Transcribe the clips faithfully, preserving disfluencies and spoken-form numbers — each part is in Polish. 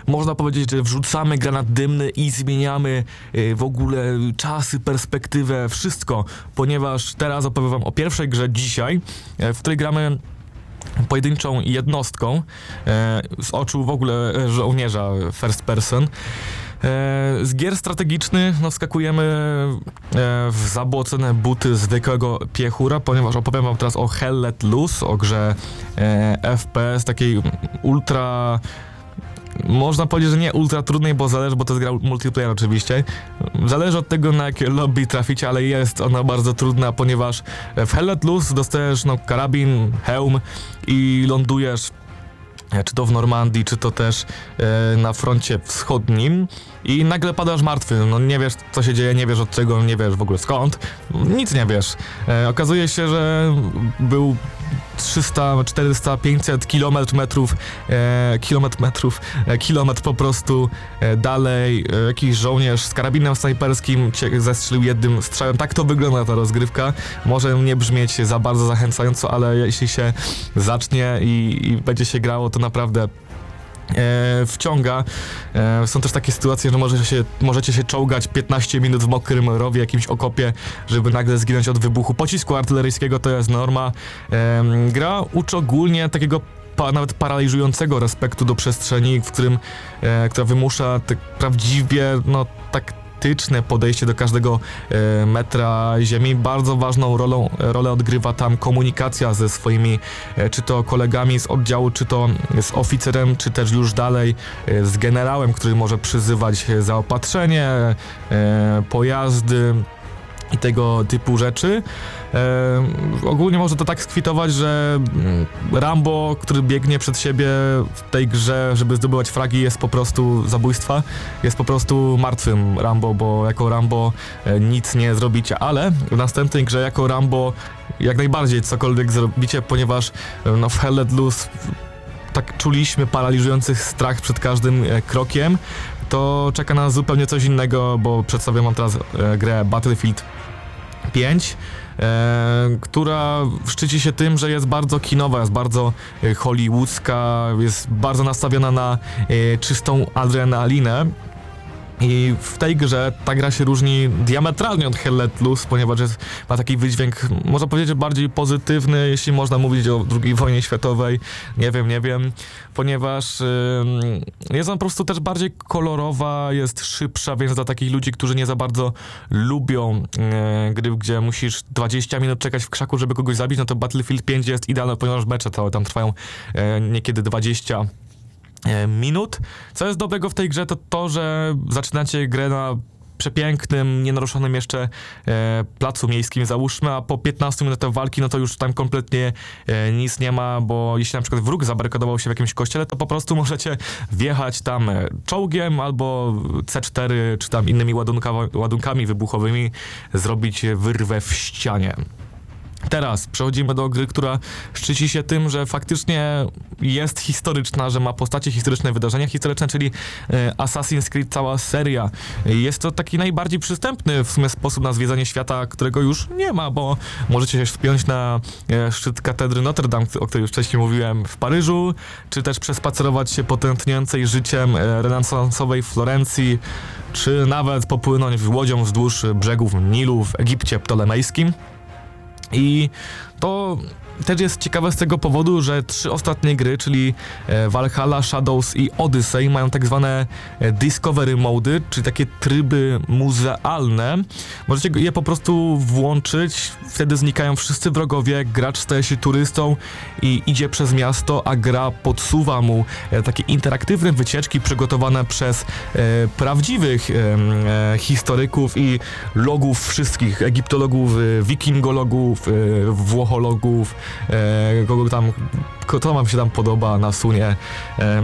można powiedzieć, że wrzucamy granat dymny i zmieniamy y, w ogóle czasy, perspektywę, wszystko, ponieważ teraz opowiem wam o pierwszej grze dzisiaj, y, w której gramy pojedynczą jednostką e, z oczu w ogóle żołnierza first person. E, z gier strategicznych no, wskakujemy e, w zabłocone buty zwykłego piechura, ponieważ opowiem wam teraz o Hell Let Loose, o grze e, F P S takiej ultra... Można powiedzieć, że nie ultra trudnej, bo zależy, bo to jest gra multiplayer oczywiście. Zależy od tego, na jakie lobby traficie, ale jest ona bardzo trudna, ponieważ w Hell Let Loose dostajesz no, karabin, hełm i lądujesz czy to w Normandii, czy to też e, na froncie wschodnim i nagle padasz martwy, no nie wiesz co się dzieje, nie wiesz od czego, nie wiesz w ogóle skąd, nic nie wiesz. E, okazuje się, że był trzysta, czterysta, pięćset kilometrów metrów, e, kilometr metrów, e, kilometr po prostu e, dalej e, jakiś żołnierz z karabinem snajperskim cię zestrzelił jednym strzałem. Tak to wygląda ta rozgrywka. Może nie brzmieć za bardzo zachęcająco, ale jeśli się zacznie i, i będzie się grało, to naprawdę E, wciąga. E, są też takie sytuacje, że może się, możecie się czołgać piętnaście minut w mokrym rowie, jakimś okopie, żeby nagle zginąć od wybuchu pocisku artyleryjskiego, to jest norma. E, gra uczy ogólnie takiego pa, nawet paraliżującego respektu do przestrzeni, w którym, e, która wymusza tak prawdziwie, no tak podejście do każdego e, metra ziemi. Bardzo ważną rolą, rolę odgrywa tam komunikacja ze swoimi, e, czy to kolegami z oddziału, czy to z oficerem, czy też już dalej e, z generałem, który może przyzywać zaopatrzenie, e, pojazdy i tego typu rzeczy. E, ogólnie można to tak skwitować, że Rambo, który biegnie przed siebie w tej grze, żeby zdobywać fragi, jest po prostu zabójstwa, jest po prostu martwym Rambo, bo jako Rambo e, nic nie zrobicie, ale w następnej grze jako Rambo jak najbardziej cokolwiek zrobicie, ponieważ no, w Hell Let Loose tak czuliśmy paraliżujący strach przed każdym e, krokiem, to czeka nas zupełnie coś innego, bo przedstawiam wam teraz e, grę Battlefield pięć, e, która szczyci się tym, że jest bardzo kinowa, jest bardzo e, hollywoodzka, jest bardzo nastawiona na e, czystą adrenalinę. I w tej grze ta gra się różni diametralnie od Hell Let Loose, ponieważ jest, ma taki wydźwięk, można powiedzieć, że bardziej pozytywny, jeśli można mówić o drugiej wojnie światowej, nie wiem, nie wiem, ponieważ yy, jest ona po prostu też bardziej kolorowa, jest szybsza, więc dla takich ludzi, którzy nie za bardzo lubią yy, gry, gdzie musisz dwadzieścia minut czekać w krzaku, żeby kogoś zabić, no to Battlefield pięć jest idealne, ponieważ mecze całe tam trwają yy, niekiedy dwadzieścia minut. Co jest dobrego w tej grze, to to, że zaczynacie grę na przepięknym, nienaruszonym jeszcze e, placu miejskim, załóżmy, a po piętnastu minutach walki, no to już tam kompletnie e, nic nie ma, bo jeśli na przykład wróg zabarykadował się w jakimś kościele, to po prostu możecie wjechać tam czołgiem albo C cztery, czy tam innymi ładunka, ładunkami wybuchowymi, zrobić wyrwę w ścianie. Teraz przechodzimy do gry, która szczyci się tym, że faktycznie jest historyczna, że ma postacie historyczne, wydarzenia historyczne, czyli e, Assassin's Creed, cała seria. Jest to taki najbardziej przystępny w sumie sposób na zwiedzanie świata, którego już nie ma, bo możecie się wspiąć na e, szczyt katedry Notre Dame, o której już wcześniej mówiłem, w Paryżu, czy też przespacerować się po tętniącej życiem e, renesansowej Florencji, czy nawet popłynąć łodzią wzdłuż brzegów Nilu w Egipcie ptolemejskim. I to też jest ciekawe z tego powodu, że trzy ostatnie gry, czyli Valhalla, Shadows i Odyssey, mają tak zwane Discovery Mody, czyli takie tryby muzealne. Możecie je po prostu włączyć, wtedy znikają wszyscy wrogowie, gracz staje się turystą i idzie przez miasto, a gra podsuwa mu takie interaktywne wycieczki przygotowane przez e, prawdziwych e, historyków i logów wszystkich, egiptologów, wikingologów, e, włochologów, e, kogo tam, kto wam się tam podoba na sunie. E,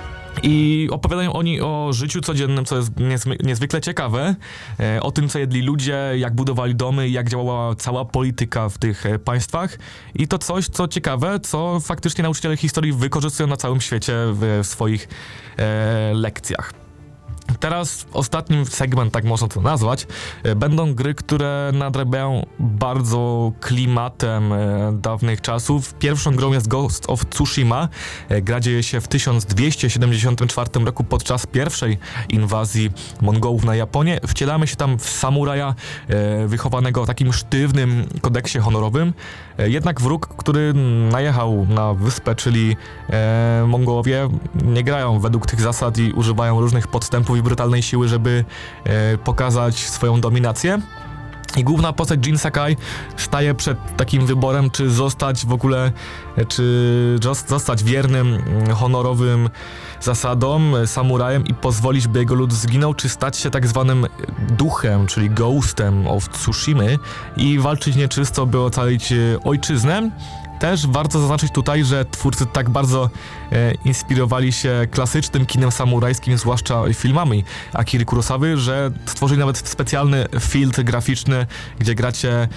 I opowiadają oni o życiu codziennym, co jest niezwy- niezwykle ciekawe, e, o tym, co jedli ludzie, jak budowali domy, jak działała cała polityka w tych e, państwach. I to coś, co ciekawe, co faktycznie nauczyciele historii wykorzystują na całym świecie w, w swoich e, lekcjach. Teraz ostatnim segment, tak można to nazwać, będą gry, które nadrabiają bardzo klimatem dawnych czasów. Pierwszą grą jest Ghost of Tsushima. Gra dzieje się w tysiąc dwieście siedemdziesiątym czwartym roku podczas pierwszej inwazji Mongołów na Japonię. Wcielamy się tam w samuraja wychowanego w takim sztywnym kodeksie honorowym. Jednak wróg, który najechał na wyspę, czyli Mongołowie, nie grają według tych zasad i używają różnych podstępów i brutalnej siły, żeby e, pokazać swoją dominację. I główna postać Jin Sakai staje przed takim wyborem, czy zostać w ogóle, czy zostać wiernym, honorowym zasadom, samurajem i pozwolić, by jego lud zginął, czy stać się tak zwanym duchem, czyli ghostem of Tsushimy i walczyć nieczysto, by ocalić ojczyznę. Też warto zaznaczyć tutaj, że twórcy tak bardzo e, inspirowali się klasycznym kinem samurajskim, zwłaszcza filmami Akiry Kurosawy, że stworzyli nawet specjalny filtr graficzny, gdzie gracie e,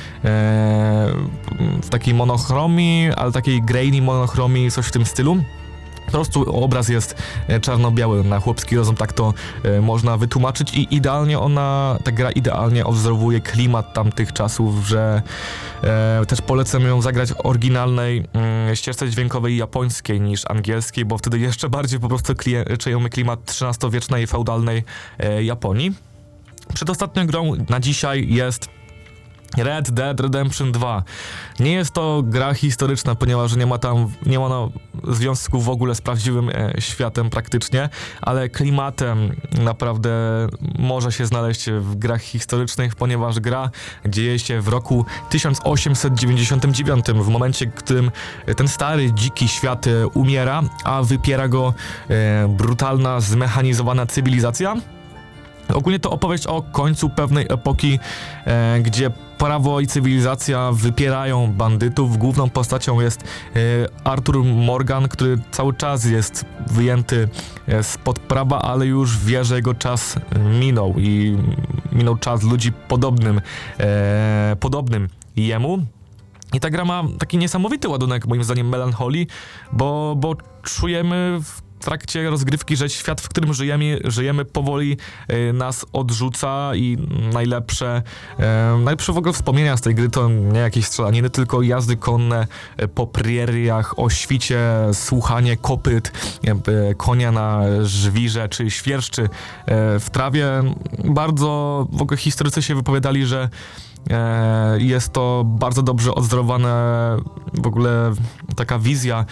w takiej monochromii, ale takiej grainy monochromii, coś w tym stylu. Po prostu obraz jest czarno-biały, na chłopski rozum tak to e, można wytłumaczyć i idealnie ona, ta gra idealnie odwzorowuje klimat tamtych czasów, że e, też polecam ją zagrać w oryginalnej mm, ścieżce dźwiękowej japońskiej niż angielskiej, bo wtedy jeszcze bardziej po prostu kli- czujemy klimat trzynastowiecznej, feudalnej e, Japonii. Przedostatnią grą na dzisiaj jest Red Dead Redemption dwa. Nie jest to gra historyczna, ponieważ nie ma tam, nie ma no, związku w ogóle z prawdziwym e, światem praktycznie, ale klimatem naprawdę może się znaleźć w grach historycznych, ponieważ gra dzieje się w roku tysiąc osiemset dziewięćdziesiątym dziewiątym, w momencie, w którym ten stary, dziki świat e, umiera, a wypiera go e, brutalna, zmechanizowana cywilizacja. Ogólnie to opowieść o końcu pewnej epoki, e, gdzie prawo i cywilizacja wypierają bandytów. Główną postacią jest e, Arthur Morgan, który cały czas jest wyjęty e, spod prawa, ale już wie, że jego czas minął i minął czas ludzi podobnym, e, podobnym jemu. I ta gra ma taki niesamowity ładunek, moim zdaniem, melancholii, bo, bo czujemy w w trakcie rozgrywki, że świat, w którym żyjemy, żyjemy powoli y, nas odrzuca i najlepsze, y, najlepsze w ogóle wspomnienia z tej gry to nie jakieś strzelaniny, tylko jazdy konne y, po preriach, o świcie, słuchanie kopyt y, konia na żwirze czy świerszczy y, w trawie. Bardzo w ogóle historycy się wypowiadali, że y, jest to bardzo dobrze odzorowane w ogóle taka wizja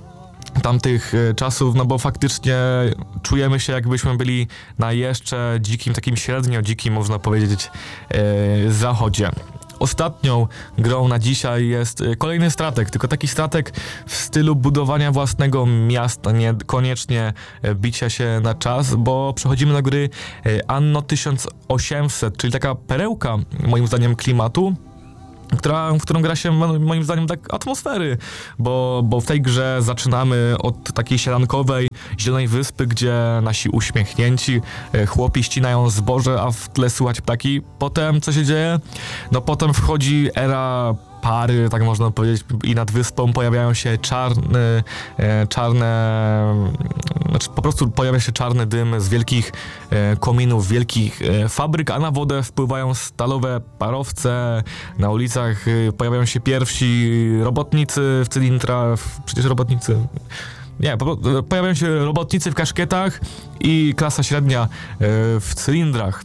tamtych czasów, no bo faktycznie czujemy się, jakbyśmy byli na jeszcze dzikim, takim średnio dzikim, można powiedzieć, e, zachodzie. Ostatnią grą na dzisiaj jest kolejny stratek, tylko taki stratek w stylu budowania własnego miasta, nie koniecznie bicia się na czas, bo przechodzimy do gry Anno tysiąc osiemset, czyli taka perełka, moim zdaniem, klimatu, Która, w którą gra się moim zdaniem tak atmosfery, bo, bo w tej grze zaczynamy od takiej sielankowej, zielonej wyspy, gdzie nasi uśmiechnięci chłopi ścinają zboże, a w tle słychać ptaki. Potem co się dzieje? No potem wchodzi era pary, tak można powiedzieć, i nad wyspą pojawiają się czarne, e, czarne, znaczy po prostu pojawia się czarny dym z wielkich e, kominów, wielkich e, fabryk, a na wodę wpływają stalowe parowce, na ulicach e, pojawiają się pierwsi robotnicy w cylindrach, przecież robotnicy... Nie, po, pojawiają się robotnicy w kaszkietach i klasa średnia e, w cylindrach.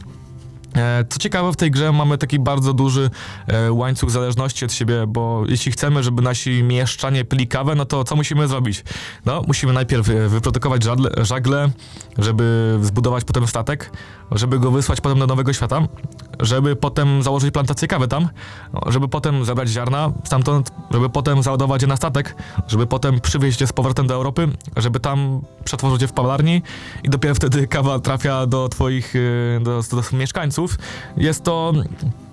Co ciekawe, w tej grze mamy taki bardzo duży e, łańcuch zależności od siebie, bo jeśli chcemy, żeby nasi mieszczanie pili kawę, no to co musimy zrobić? No, musimy najpierw wyprodukować żagle, żagle, żeby zbudować potem statek, żeby go wysłać potem do Nowego Świata, żeby potem założyć plantację kawy tam, żeby potem zebrać ziarna stamtąd, żeby potem załadować je na statek, żeby potem przywieźć je z powrotem do Europy, żeby tam przetworzyć je w palarni i dopiero wtedy kawa trafia do twoich, do, do, do mieszkańców. Jest to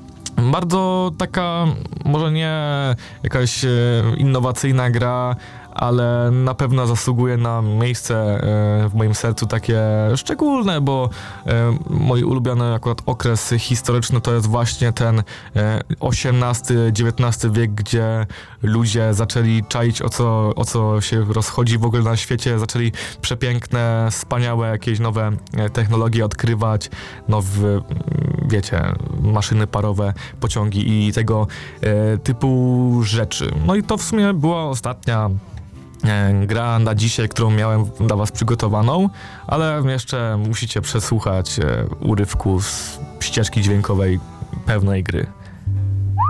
bardzo taka, może nie jakaś innowacyjna gra, ale na pewno zasługuje na miejsce e, w moim sercu takie szczególne, bo e, mój ulubiony akurat okres historyczny to jest właśnie ten e, osiemnasty dziewiętnasty wiek, gdzie ludzie zaczęli czaić, o co, o co się rozchodzi w ogóle na świecie, zaczęli przepiękne, wspaniałe jakieś nowe e, technologie odkrywać, nowe, wiecie, maszyny parowe, pociągi i tego e, typu rzeczy. No i to w sumie była ostatnia e, gra na dzisiaj, którą miałem dla was przygotowaną, ale jeszcze musicie przesłuchać e, urywku z ścieżki dźwiękowej pewnej gry.